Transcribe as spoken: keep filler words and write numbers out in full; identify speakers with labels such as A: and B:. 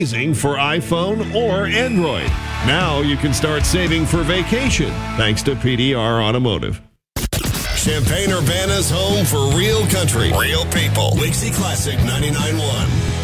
A: For iPhone or Android. Now you can start saving for vacation thanks to P D R Automotive. Champaign-Urbana's home for real country, real people. Wixie Classic ninety-nine point one.